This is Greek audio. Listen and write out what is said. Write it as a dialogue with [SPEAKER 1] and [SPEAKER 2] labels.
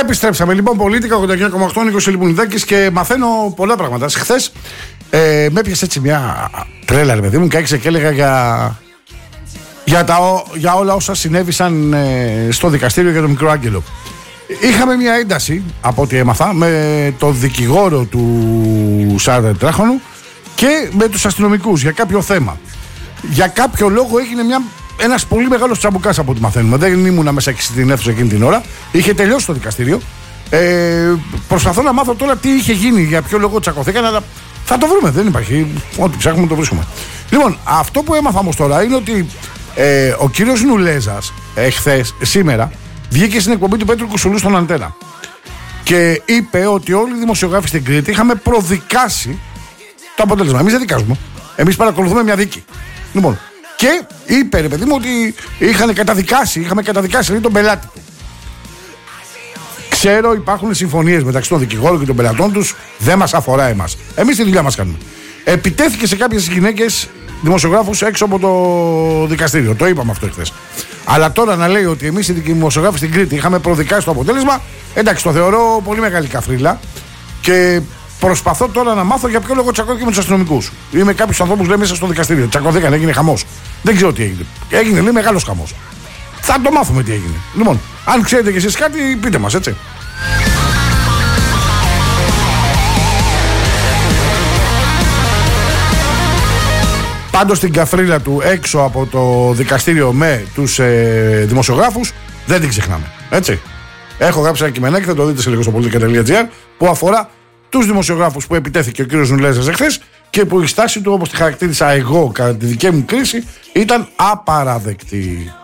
[SPEAKER 1] Επιστρέψαμε λοιπόν. Πολίτικα 89,8 Νίκος Λιπουνιδάκης και μαθαίνω πολλά πράγματα. Χθες με έπιασε έτσι μια τρέλα, ρε παιδί μου, και άρχισε και έλεγα για όλα όσα συνέβησαν στο δικαστήριο για τον μικρό Άγγελο. Είχαμε μια ένταση, από ό,τι έμαθα, με το δικηγόρο του 44χρονου και με τους αστυνομικούς για κάποιο θέμα. Για κάποιο λόγο έγινε ένας πολύ μεγάλος τσαμπουκάς, από ό,τι μαθαίνουμε. Δεν ήμουνα μέσα στην αίθουσα εκείνη την ώρα. Είχε τελειώσει το δικαστήριο. Προσπαθώ να μάθω τώρα τι είχε γίνει, για ποιο λόγο τσακωθήκαν, αλλά θα το βρούμε. Δεν υπάρχει. Ό,τι ψάχνουμε το βρίσκουμε. Λοιπόν, αυτό που έμαθα όμως τώρα είναι ότι ο κύριος Νουλέζας σήμερα βγήκε στην εκπομπή του Πέτρου Κουσουλού στον Αντένα και είπε ότι όλοι οι δημοσιογράφοι στην Κρήτη είχαμε προδικάσει το αποτέλεσμα. Εμείς δεν δικάζουμε. Εμείς παρακολουθούμε μια δίκη. Λοιπόν, και είπε, ρε παιδί μου, ότι είχαμε καταδικάσει τον πελάτη του. Ξέρω, υπάρχουν συμφωνίες μεταξύ των δικηγόρων και των πελατών τους. Δεν μας αφορά εμάς. Εμείς τη δουλειά μας κάνουμε. Επιτέθηκε σε κάποιες γυναίκες δημοσιογράφους έξω από το δικαστήριο. Το είπαμε αυτό χθες. Αλλά τώρα να λέει ότι εμείς οι δημοσιογράφοι στην Κρήτη είχαμε προδικάσει το αποτέλεσμα, εντάξει, το θεωρώ πολύ μεγάλη καφρίλα. Και προσπαθώ τώρα να μάθω για ποιο λόγο τσακώθηκε με τους αστυνομικούς. Ή με κάποιους ανθρώπους, λέει, μέσα στο δικαστήριο. Τσακωθήκαν, έγινε χαμός. Δεν ξέρω τι έγινε. Έγινε, λέει, μεγάλος χαμός. Θα το μάθουμε τι έγινε. Λοιπόν, αν ξέρετε κι εσείς κάτι, πείτε μας, έτσι. Πάντως την καφρίλα του έξω από το δικαστήριο με τους δημοσιογράφους δεν την ξεχνάμε. Έτσι. Έχω γράψει ένα κειμενάκι, θα το δείτε σε λίγο στο politica.gr, που αφορά τους δημοσιογράφους που επιτέθηκε ο κύριος Νουλέζας εχθές και που η στάση του, όπως τη χαρακτήρισα εγώ κατά τη δική μου κρίση, ήταν απαραδεκτή.